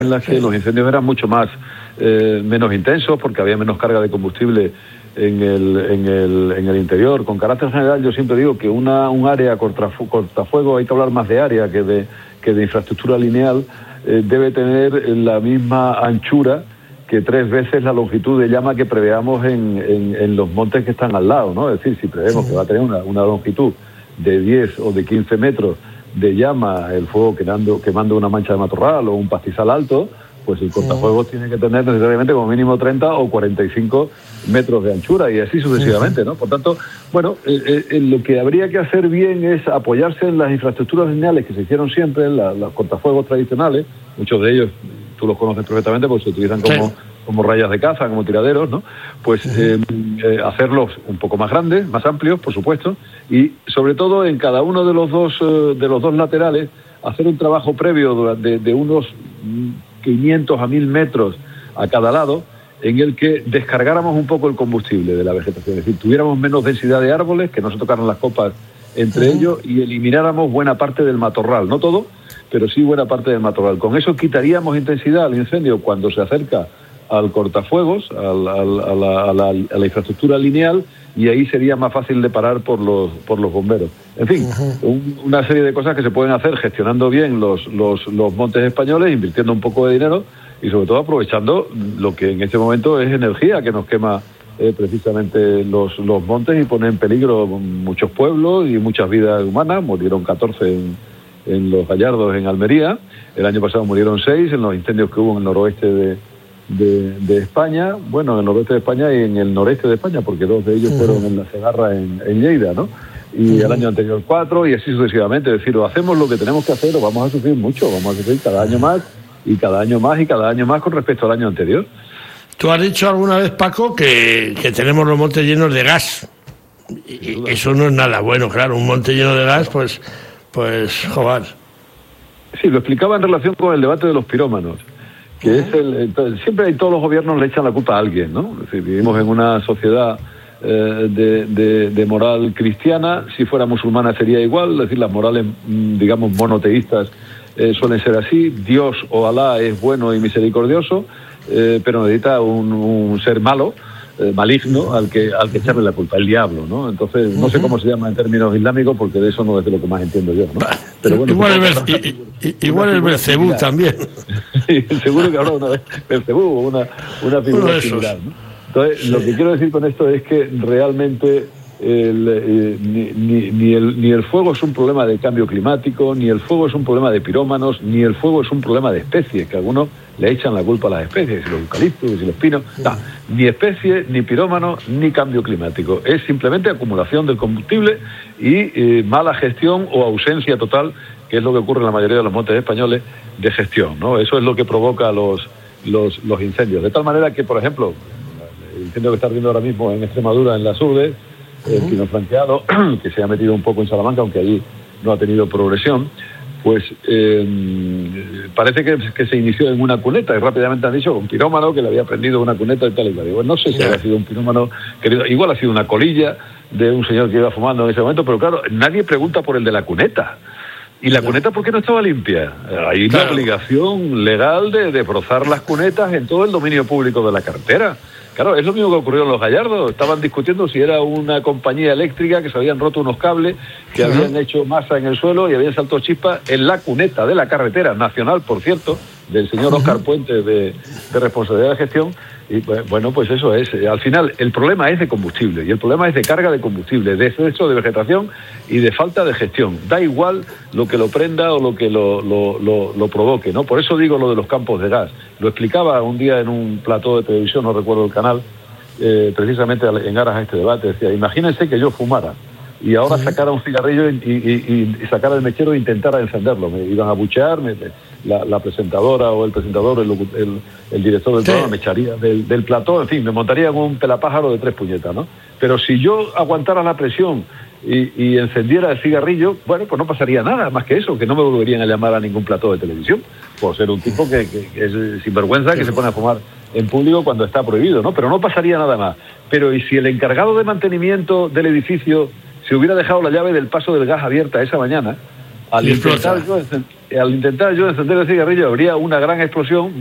en las que los incendios eran mucho menos intensos, porque había menos carga de combustible en el interior. Con carácter general, yo siempre digo que un área cortafuego, hay que hablar más de área que de infraestructura lineal, debe tener la misma anchura que 3 veces la longitud de llama que preveamos en los montes que están al lado, ¿no? Es decir, si prevemos que va a tener una longitud de 10 o de 15 metros de llama, el fuego quemando una mancha de matorral o un pastizal alto, pues el cortafuegos tiene que tener necesariamente como mínimo 30 o 45 metros de anchura y así sucesivamente, ¿no? Por tanto, bueno, lo que habría que hacer bien es apoyarse en las infraestructuras lineales que se hicieron siempre, en los cortafuegos tradicionales. Muchos de ellos tú los conoces perfectamente porque se utilizan como rayas de caza, como tiraderos, ¿no? Pues hacerlos un poco más grandes, más amplios, por supuesto, y sobre todo en cada uno de los dos laterales hacer un trabajo previo de unos 500 a 1000 metros a cada lado, en el que descargáramos un poco el combustible de la vegetación, es decir, tuviéramos menos densidad de árboles, que no se tocaran las copas entre ellos y elimináramos buena parte del matorral, no todo, pero sí buena parte del matorral. Con eso quitaríamos intensidad al incendio cuando se acerca al cortafuegos, a la infraestructura lineal, y ahí sería más fácil de parar por los bomberos. En fin, una serie de cosas que se pueden hacer gestionando bien los montes españoles, invirtiendo un poco de dinero y sobre todo aprovechando lo que en este momento es energía que nos quema precisamente los montes y pone en peligro muchos pueblos y muchas vidas humanas. Murieron 14 en Los Gallardos, en Almería. El año pasado murieron 6 en los incendios que hubo en el noroeste de España, bueno, en el noroeste de España y en el noreste de España, porque 2 de ellos fueron en la Segarra, en Lleida, ¿no? Y el año anterior 4 y así sucesivamente. Es decir, o hacemos lo que tenemos que hacer o vamos a sufrir mucho, vamos a sufrir cada año más y cada año más y cada año más con respecto al año anterior. Tú has dicho alguna vez, Paco, que tenemos los montes llenos de gas. Y eso no es nada bueno, claro, un monte lleno de gas, pues joder. Sí, lo explicaba en relación con el debate de los pirómanos, que es siempre todos los gobiernos le echan la culpa a alguien, ¿no? Es decir, vivimos en una sociedad de moral cristiana. Si fuera musulmana sería igual, es decir, las morales, digamos, monoteístas suelen ser así. Dios o Alá es bueno y misericordioso, pero necesita un ser malo, maligno, al que echarle la culpa, el diablo, ¿no? Entonces, no sé cómo se llama en términos islámicos, porque de eso no es de lo que más entiendo yo, ¿no? Pero bueno, igual el Belcebú también. Sí, seguro que habrá una Belcebú, una figura similar, ¿no? Entonces, lo que quiero decir con esto es que realmente ni el fuego es un problema de cambio climático, ni el fuego es un problema de pirómanos, ni el fuego es un problema de especies, que algunos le echan la culpa a las especies, los eucaliptos y los pinos. No, ni especie, ni pirómano, ni cambio climático. Es simplemente acumulación del combustible y mala gestión o ausencia total, que es lo que ocurre en la mayoría de los montes españoles, de gestión, ¿no? Eso es lo que provoca los incendios. De tal manera que, por ejemplo, el incendio que está ardiendo ahora mismo en Extremadura, en las Urdes, el pino franqueado, que se ha metido un poco en Salamanca, aunque allí no ha tenido progresión, pues parece que se inició en una cuneta y rápidamente han dicho un pirómano que le había prendido una cuneta y tal y tal. Y bueno, no sé si ha sido un pirómano, igual ha sido una colilla de un señor que iba fumando en ese momento, pero claro, nadie pregunta por el de la cuneta. ¿Y la cuneta por qué no estaba limpia? Hay la obligación legal de brozar las cunetas en todo el dominio público de la carretera. Claro, es lo mismo que ocurrió en Los Gallardos. Estaban discutiendo si era una compañía eléctrica que se habían roto unos cables, que habían hecho masa en el suelo y habían saltado chispas en la cuneta de la carretera nacional, por cierto, del señor Óscar Puente de responsabilidad de gestión. Y bueno, pues eso es. Al final, el problema es de combustible y el problema es de carga de combustible, de exceso de vegetación y de falta de gestión. Da igual lo que lo prenda o lo que lo provoque, ¿no? Por eso digo lo de los campos de gas. Lo explicaba un día en un plató de televisión, no recuerdo el canal, precisamente en aras a este debate. Decía, imagínense que yo fumara y ahora sacara un cigarrillo y sacara el mechero e intentara encenderlo. Me iban a buchear, la presentadora o el presentador, el director del programa me echaría del plató, en fin, me montaría en un pelapájaro de 3 puñetas, ¿no? Pero si yo aguantara la presión y encendiera el cigarrillo, bueno, pues no pasaría nada más que eso, que no me volverían a llamar a ningún plató de televisión, por ser un tipo que es sinvergüenza, que se pone a fumar en público cuando está prohibido, ¿no? Pero no pasaría nada más. Pero ¿y si el encargado de mantenimiento del edificio se hubiera dejado la llave del paso del gas abierta esa mañana, al intentar yo encender el cigarrillo habría una gran explosión.